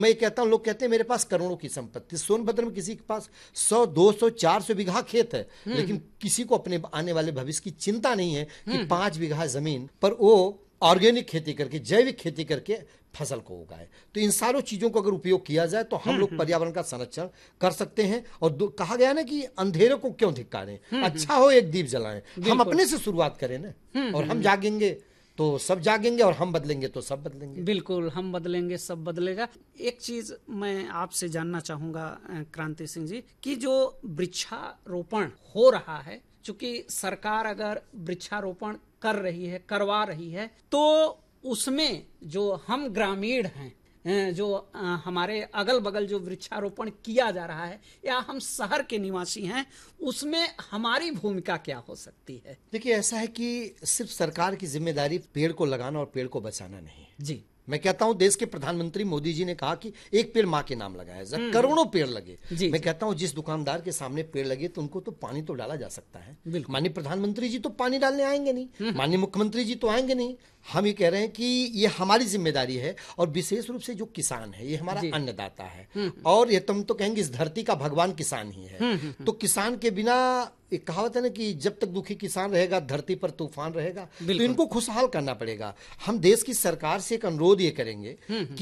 मैं ये कहता हूँ, लोग कहते हैं मेरे पास करोड़ों की संपत्ति। सोनभद्र में किसी के पास 100, 200, 400 बीघा खेत है, लेकिन किसी को अपने आने वाले भविष्य की चिंता नहीं है कि 5 बीघा जमीन पर वो ऑर्गेनिक खेती करके, जैविक खेती करके फसल को उगाए। तो इन सारों चीजों को अगर उपयोग किया जाए तो हम लोग पर्यावरण का संरक्षण कर सकते हैं। और कहा गया ना कि अंधेरे को क्यों धिक्कारें, अच्छा हो एक दीप जलाएं। हम अपने से शुरुआत करें ना, और हम जागेंगे तो सब जागेंगे, और हम बदलेंगे तो सब बदलेंगे। बिल्कुल, हम बदलेंगे सब बदलेगा। एक चीज मैं आपसे जानना चाहूंगा क्रांति सिंह जी, कि जो वृक्षारोपण हो रहा है, चूंकि सरकार अगर वृक्षारोपण कर रही है, करवा रही है, तो उसमें जो हम ग्रामीण हैं, जो हमारे अगल बगल जो वृक्षारोपण किया जा रहा है, या हम शहर के निवासी हैं, उसमें हमारी भूमिका क्या हो सकती है? देखिए, ऐसा है कि सिर्फ सरकार की जिम्मेदारी पेड़ को लगाना और पेड़ को बचाना नहीं है जी। मैं कहता हूं, देश के प्रधानमंत्री मोदी जी ने कहा कि एक पेड़ मां के नाम लगाया जाए, करोड़ों पेड़ लगे। मैं कहता हूं, जिस दुकानदार के सामने पेड़ लगे तो उनको तो पानी तो डाला जा सकता है। माननीय प्रधानमंत्री जी तो पानी डालने आएंगे नहीं, माननीय मुख्यमंत्री जी तो आएंगे नहीं। हम ये कह रहे हैं कि ये हमारी जिम्मेदारी है, और विशेष रूप से जो किसान है, ये हमारा अन्नदाता है, और ये तुम तो कहेंगे इस धरती का भगवान किसान ही है। तो किसान के बिना, एक कहावत है ना कि जब तक दुखी किसान रहेगा धरती पर तूफान रहेगा। तो इनको खुशहाल करना पड़ेगा। हम देश की सरकार से एक अनुरोध ये करेंगे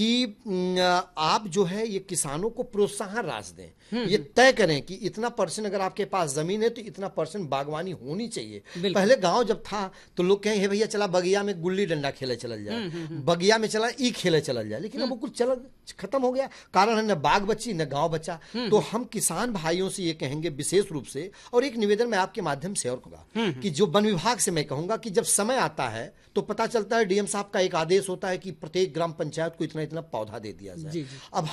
कि आप जो है ये किसानों को प्रोत्साहन राशि दें। ये तय करें कि इतना % अगर आपके पास जमीन है तो इतना % बागवानी होनी चाहिए। पहले गांव जब था तो लोग कहें, हे भैया चला बगिया में गुल्ली डंडा खेले चल जाए, बगिया में चला ई खेले चल जाए, लेकिन अब वो कुछ खत्म हो गया। कारण है न बाग बची न गांव बचा। तो हम किसान भाइयों से ये कहेंगे विशेष रूप से, और एक निवेदन मैं आपके माध्यम से और कहूंगा कि जो वन विभाग से मैं कहूंगा कि जब समय आता है तो पता चलता है डीएम साहब का एक आदेश होता है कि प्रत्येक ग्राम पंचायत को इतना इतना पौधा दे दिया जाए। अब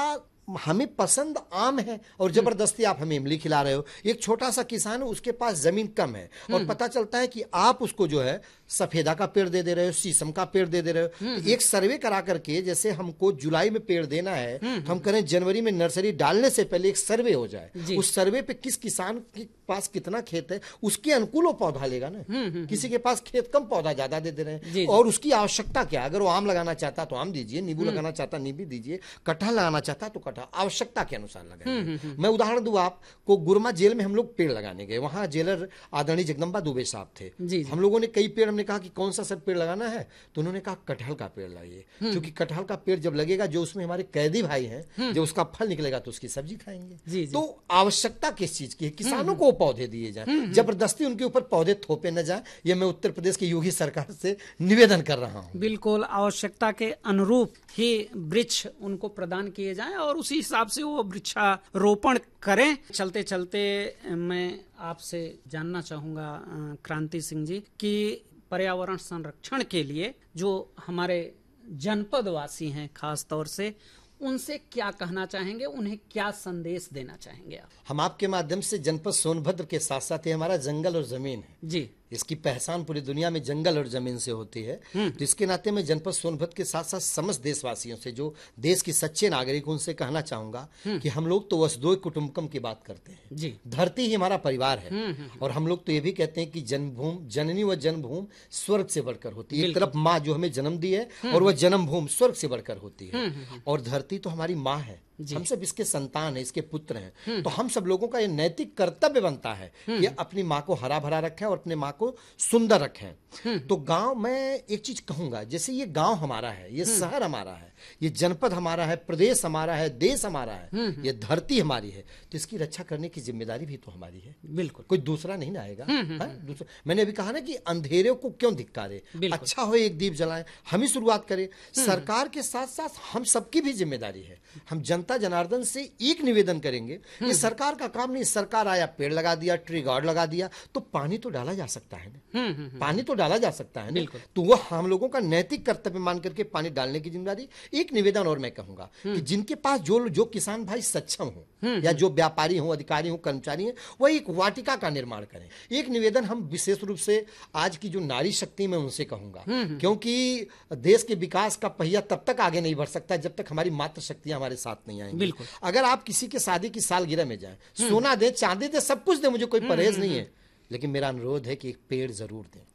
हमें पसंद आम है और जबरदस्ती आप हमें इमली खिला रहे हो। एक छोटा सा किसान है, उसके पास जमीन कम है, और पता चलता है कि आप उसको जो है सफेदा का पेड़ दे रहे हो, शीशम का पेड़ दे रहे हो। तो एक सर्वे करा करके, जैसे हमको जुलाई में पेड़ देना है तो हम करें जनवरी में नर्सरी डालने से पहले एक सर्वे हो जाए। उस सर्वे पे किस किसान के पास कितना खेत है उसके अनुकूल वो पौधा लेगा ना। किसी के पास खेत कम, पौधा ज्यादा दे दे रहे हैं, और उसकी आवश्यकता क्या। अगर वो आम लगाना चाहता तो आम दीजिए, नींबू लगाना चाहता नींबू दीजिए, कटहल लगाना चाहता तो कटहल, आवश्यकता के अनुसार लगाइए। मैं उदाहरण दूं आपको, गुरमा जेल में हम लोग पेड़ लगाने गए, वहां जेलर आदरणीय जगदम्बा दुबे साहब थे। हम लोगों ने कई पेड़, हमने कहा कि कौन सा सर पेड़ लगाना है, तो उन्होंने कहा कटहल का पेड़ लगाइए, क्योंकि कटहल का पेड़ जब लगेगा, जो उसमें हमारे कैदी भाई हैं, जो उसका फल निकलेगा तो उसकी सब्जी खाएंगे। तो आवश्यकता किस चीज की है, किसानों को पौधे दिए जाए, जबरदस्ती उनके ऊपर पौधे थोपे न जाए। ये मैं उत्तर प्रदेश की योगी सरकार से निवेदन कर रहा हूं। बिल्कुल, आवश्यकता के अनुरूप ही वृक्ष उनको प्रदान किए जाएं और उसी हिसाब से वो वृक्षारोपण करें। चलते चलते मैं आपसे जानना चाहूंगा क्रांति सिंह जी, कि पर्यावरण संरक्षण के लिए जो हमारे जनपद वासी हैं खास तौर से, उनसे क्या कहना चाहेंगे, उन्हें क्या संदेश देना चाहेंगे आप? हम आपके माध्यम से जनपद सोनभद्र के साथ साथ ये हमारा जंगल और जमीन है जी, इसकी पहचान पूरी दुनिया में जंगल और जमीन से होती है। तो इसके नाते मैं जनपद सोनभद्र के साथ साथ समस्त देशवासियों से, जो देश के सच्चे नागरिक, उनसे कहना चाहूंगा कि हम लोग तो वसुधैव कुटुंबकम की बात करते हैं जी। धरती ही हमारा परिवार है, और हम लोग तो ये भी कहते हैं कि जन्मभूमि, जननी व जन्मभूमि स्वर्ग से बढ़कर होती है। एक तरफ माँ जो हमें जन्म दी है, और वह जन्मभूमि स्वर्ग से बढ़कर होती है, और धरती तो हमारी माँ है। हम सब इसके संतान है, इसके पुत्र हैं। तो हम सब लोगों का ये नैतिक कर्तव्य बनता है कि अपनी माँ को हरा भरा रखें और अपने माँ को सुंदर रखें। तो गांव, मैं एक चीज कहूंगा, जैसे ये गांव हमारा है, ये शहर हमारा है, ये जनपद हमारा है, प्रदेश हमारा है, देश हमारा है, ये धरती हमारी है, तो इसकी रक्षा करने की जिम्मेदारी भी तो हमारी है। बिल्कुल, कोई दूसरा नहीं ना आएगा। दूसरा, मैंने अभी कहा ना कि अंधेरे को क्यों धिक्कारे, अच्छा हो एक दीप जलाएं, हम ही शुरुआत करें। सरकार के साथ साथ हम सबकी भी जिम्मेदारी है। हम जनता जनार्दन से एक निवेदन करेंगे, ये सरकार का काम नहीं। सरकार आया, पेड़ लगा दिया, ट्री गार्ड लगा दिया, तो पानी तो डाला जा सकता है ना, पानी तो डाला जा सकता है ना। तो वो हम लोगों का नैतिक कर्तव्य मान करके पानी डालने की जिम्मेदारी। एक निवेदन और मैं कहूंगा कि जिनके पास जो किसान भाई सक्षम हो, या जो व्यापारी हो, अधिकारी हो, कर्मचारी हैं, वो एक वाटिका का निर्माण करें। एक निवेदन हम विशेष रूप से आज की जो नारी शक्ति, मैं उनसे कहूंगा, क्योंकि देश के विकास का पहिया तब तक आगे नहीं बढ़ सकता जब तक हमारी मातृ शक्तियां हमारे साथ नहीं आएंगी। अगर आप किसी के शादी की सालगिरह में जाएं, सोना दे, चांदी दे, सब कुछ दे, मुझे कोई परहेज नहीं है, लेकिन मेरा अनुरोध है कि एक पेड़ जरूर दें।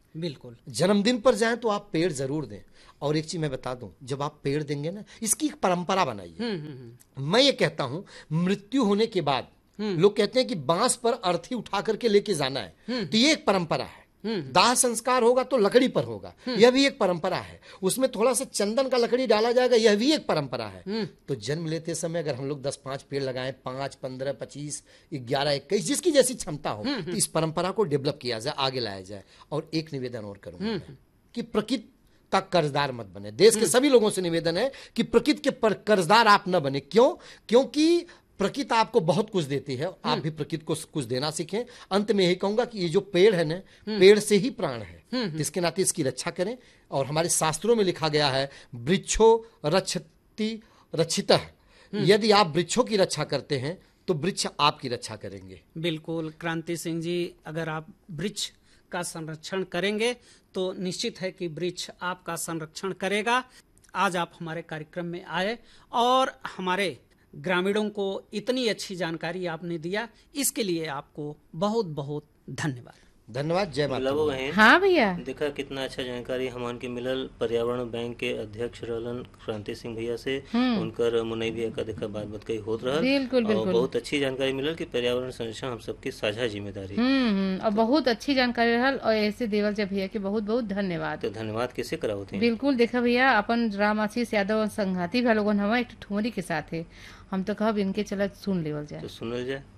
बिल्कुल। जन्मदिन पर जाएं तो आप पेड़ जरूर दें। और एक चीज मैं बता दूं, जब आप पेड़ देंगे ना, इसकी एक परंपरा बनाइए। मैं ये कहता हूं, मृत्यु होने के बाद लोग कहते हैं कि बांस पर अर्थी उठा करके लेके जाना है, तो ये एक परंपरा है। दाह संस्कार होगा तो लकड़ी पर होगा, यह भी एक परंपरा है। उसमें थोड़ा सा चंदन का लकड़ी डाला जाएगा, यह भी एक परंपरा है। तो जन्म लेते समय अगर हम लोग 10-5 पेड़ लगाएं, 5, 15, 25, 11, 21, जिसकी जैसी क्षमता हो, तो इस परंपरा को डेवलप किया जाए, आगे लाया जाए। और एक निवेदन और करूंगा मैं, कि प्रकृति का कर्जदार मत बने। देश के सभी लोगों से निवेदन है कि प्रकृति के कर्जदार आप न बने। क्यों? क्योंकि प्रकृति आपको बहुत कुछ देती है, आप भी प्रकृति को कुछ देना सीखें। अंत में यही कहूंगा कि ये जो पेड़ है ना, पेड़ से ही प्राण है, इसके नाते इसकी रक्षा करें। और हमारे शास्त्रों में लिखा गया है, वृक्षो रक्षति रक्षितः। यदि आप वृक्षों की रक्षा करते हैं तो वृक्ष आपकी रक्षा करेंगे। बिल्कुल क्रांति सिंह जी, अगर आप वृक्ष का संरक्षण करेंगे तो निश्चित है कि वृक्ष आपका संरक्षण करेगा। आज आप हमारे कार्यक्रम में आए और हमारे ग्रामीणों को इतनी अच्छी जानकारी आपने दिया, इसके लिए आपको बहुत बहुत धन्यवाद। धन्यवाद। जय माता दी। हाँ भैया, देखा कितना अच्छा जानकारी हमन के मिलल। पर्यावरण बैंक के अध्यक्ष रहलन क्रांति सिंह भैया से, उनकर मुनई भैया का देखा बात बतकई होत रहल। बिल्कुल और बिल्कुल बहुत अच्छी जानकारी मिलल कि पर्यावरण संरक्षण हम सबकी साझा जिम्मेदारी। और बहुत अच्छी जानकारी रहल, और ऐसे देवल जब भैया के बहुत बहुत धन्यवाद। तो धन्यवाद कैसे करा होते? बिल्कुल। देखा भैया, अपन राम आशीष यादव संघाती भी लोगन हवा एक ठुमरी के साथ है। हम तो कहब इनके चलत सुन लेवल जाए। तो सुनल जाए।